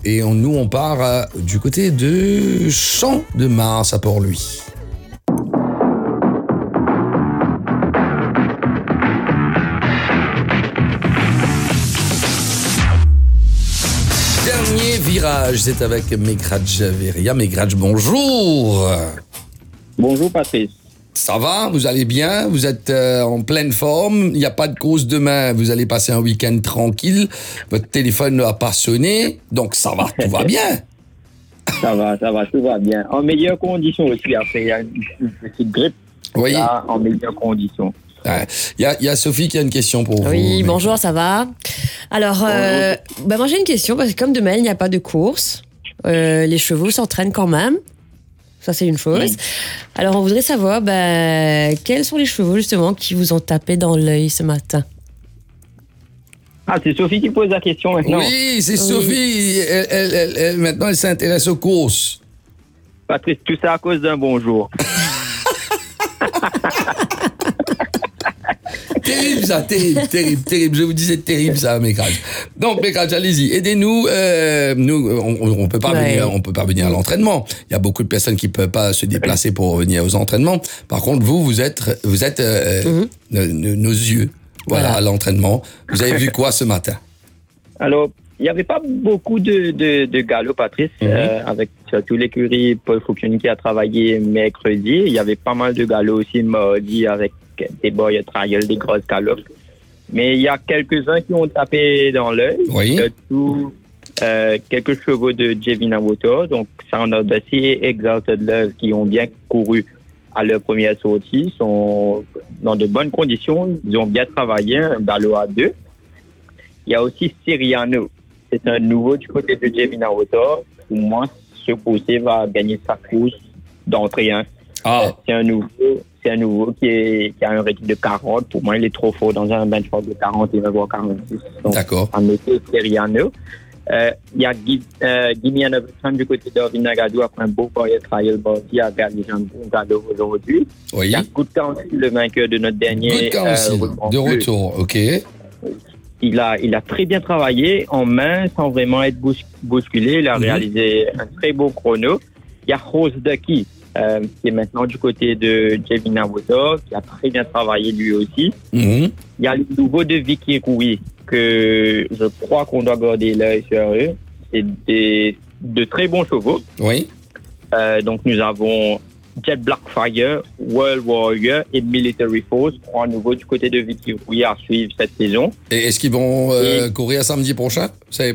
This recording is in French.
Et nous, on part du côté de Champ de Mars à Port-Louis. Dernier virage, c'est avec Megradj Veria. Megradj, bonjour. Bonjour Patrice. Ça va? Vous allez bien? Vous êtes en pleine forme? Il n'y a pas de course demain. Vous allez passer un week-end tranquille. Votre téléphone n'a pas sonné. Donc ça va, tout va bien. Ça va, tout va bien. En meilleures conditions aussi. Après, il y a une petite grippe. Oui. Là, en meilleures conditions. Il y a Sophie qui a une question pour vous. Oui, bonjour, ça va? Alors, moi j'ai une question, parce que comme demain, il n'y a pas de course, les chevaux s'entraînent quand même. Ça, c'est une chose. Oui. Alors, on voudrait savoir, quels sont les chevaux, justement, qui vous ont tapé dans l'œil ce matin? Ah, c'est Sophie qui pose la question maintenant. Oui, c'est Sophie. Elle, maintenant, elle s'intéresse aux courses. Patrice, tout ça à cause d'un bonjour. Terrible ça, terrible. Je vous disais terrible ça, Megradj. Donc, Megradj, allez-y, aidez-nous. Nous, on peut pas venir à l'entraînement. Il y a beaucoup de personnes qui peuvent pas se déplacer pour venir aux entraînements. Par contre, vous êtes nos yeux. Voilà, à l'entraînement. Vous avez vu quoi ce matin? Alors, il n'y avait pas beaucoup de galops, Patrice, avec surtout l'écurie Paul Foucault qui a travaillé mercredi. Il y avait pas mal de galops aussi mardi avec des boys trial, des grosses galops. Mais il y a quelques-uns qui ont tapé dans l'œil. Oui. Surtout quelques chevaux de Jevina Water, donc Sound et Exalted Love qui ont bien couru à leur première sortie, sont dans de bonnes conditions. Ils ont bien travaillé, un galop à 2. Il y a aussi Siriano. C'est un nouveau du côté de Jevina Water. Pour moi, ce poussé va gagner sa course d'entrée. C'est un nouveau qui a un rating de 40. Pour moi, il est trop fort dans un benchmark de 41 voire 46. Donc, D'accord. en effet, Siriano. Il y a Gimme Another Time du côté d'Orvin Nagadou après un beau Boyer Trial Body a réalisé un bon galop aujourd'hui. Oui. Il y a Good Council, le vainqueur de notre dernier. Good Council, de retour, ok. Il a très bien travaillé en main sans vraiment être bousculé. Il a réalisé un très beau chrono. Il y a Rose Ducky qui est maintenant du côté de Jevina Water, qui a très bien travaillé lui aussi. Il y a le nouveau de Vicky Roui, que je crois qu'on doit garder l'œil sur eux. C'est de très bons chevaux. Oui. Donc nous avons Jet Blackfire, World Warrior et Military Force, 3 nouveaux du côté de Vicky Roui à suivre cette saison. Et est-ce qu'ils vont courir samedi prochain? Vous savez pas?